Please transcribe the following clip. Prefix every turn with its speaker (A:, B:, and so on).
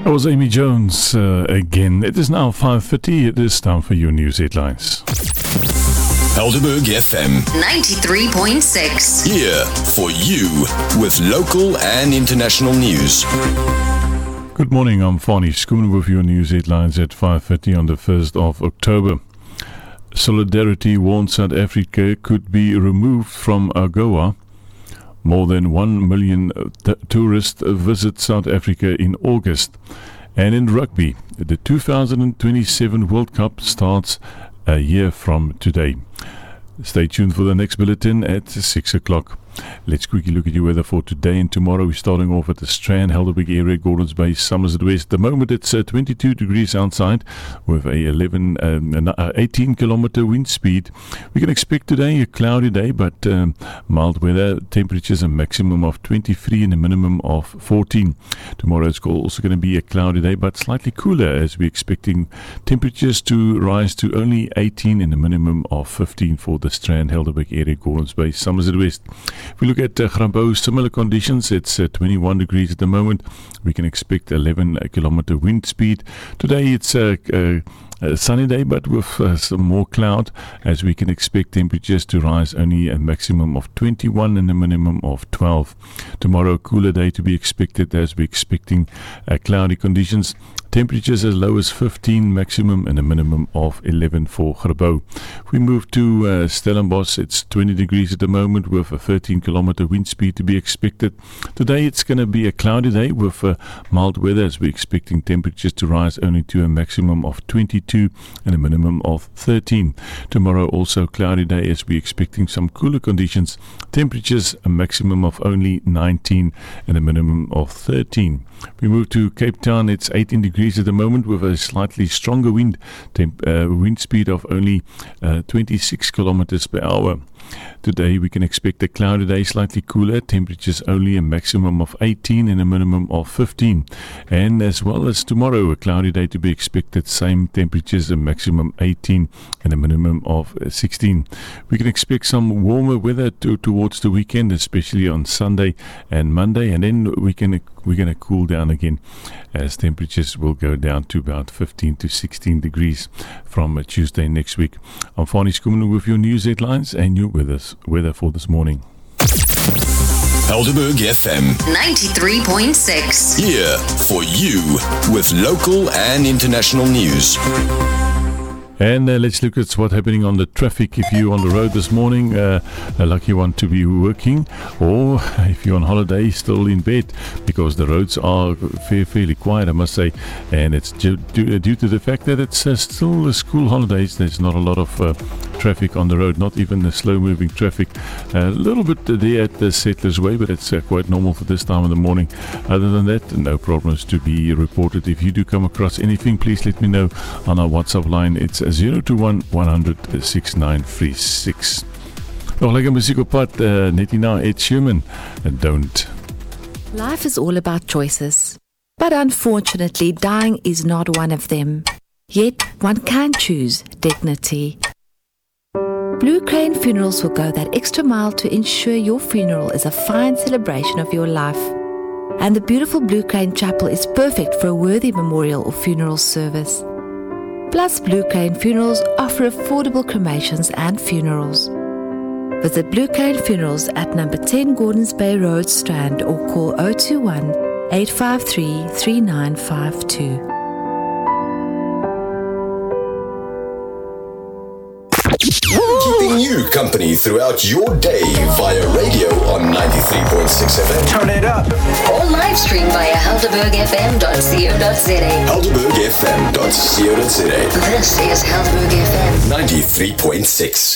A: That was Amy Jones again. It is now 5:30. It is time for your news headlines.
B: Helderberg FM
C: 93.6.
B: here for you with local and international news.
A: Good morning, I'm Fani Schoon with your news headlines at 5:30 on the 1st of October. Solidarity warns South Africa could be removed from AGOA. More than 1 million tourists visit South Africa in August. And in rugby, the 2027 World Cup starts a year from today. Stay tuned for the next bulletin at 6 o'clock. Let's quickly look at your weather for today and tomorrow. We're starting off at the Strand, Helderberg area, Gordons Bay, Somerset West. At the moment it's 22 degrees outside with a 18 kilometer wind speed. We can expect today a cloudy day but mild weather. Temperatures a maximum of 23 and a minimum of 14. Tomorrow it's also going to be a cloudy day but slightly cooler as we're expecting temperatures to rise to only 18 and a minimum of 15 for the Strand, Helderberg area, Gordons Bay, Somerset West. If we look at Grabouw, similar conditions. It's 21 degrees at the moment. We can expect 11 kilometer wind speed. Today it's a sunny day but with some more cloud as we can expect temperatures to rise only a maximum of 21 and a minimum of 12. Tomorrow cooler day to be expected as we're expecting cloudy conditions. Temperatures as low as 15 maximum and a minimum of 11 for Grabouw. If we move to Stellenbosch, it's 20 degrees at the moment with a 13 kilometer wind speed to be expected. Today it's going to be a cloudy day with mild weather as we're expecting temperatures to rise only to a maximum of 22 and a minimum of 13. Tomorrow also cloudy day as we're expecting some cooler conditions. Temperatures a maximum of only 19 and a minimum of 13. We move to Cape Town. It's 18 degrees at the moment with a slightly stronger wind speed of only 26 kilometers per hour. Today we can expect a cloudy day, slightly cooler, temperatures only a maximum of 18 and a minimum of 15. And as well as tomorrow, a cloudy day to be expected, same temperatures, a maximum 18 and a minimum of 16. We can expect some warmer weather towards the weekend, especially on Sunday and Monday, and then we're going to cool down again as temperatures will go down to about 15 to 16 degrees from Tuesday next week. I'm Fani Schoon with your news headlines and your weather for this morning.
B: Helderberg FM
C: 93.6.
B: here for you with local and international news.
A: And let's look at what's happening on the traffic. If you're on the road this morning, a lucky one to be working, or if you're on holiday, still in bed, because the roads are fairly quiet, I must say. And it's due to the fact that it's still school holidays. There's not a lot of traffic on the road, not even the slow-moving traffic. A little bit there at the Settlers Way, but it's quite normal for this time of the morning. Other than that, no problems to be reported. If you do come across anything, please let me know on our WhatsApp line. It's 021 100 6936. Nog lekker muziek op pad, net hierna Ed Sheeran, Don't.
D: Life is all about choices, but unfortunately dying is not one of them. Yet one can choose dignity. Blue Crane Funerals will go that extra mile to ensure your funeral is a fine celebration of your life. And the beautiful Blue Crane Chapel is perfect for a worthy memorial or funeral service. Plus, Blue Crane Funerals offer affordable cremations and funerals. Visit Blue Crane Funerals at number 10 Gordons Bay Road, Strand, or call 021 853 3952.
B: Keeping you company throughout your day via radio on 93.6 FM.
E: Turn it up.
C: Or live stream via helderbergfm.co.za.
B: Helderbergfm.co.za.
C: This is Helderberg FM
B: 93.6.